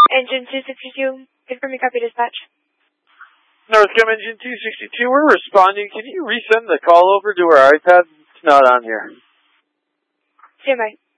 Engine 262, confirm your copy dispatch. Northcom Engine 262, we're responding. Can you resend the call over to our iPad? It's not on here. Stand by.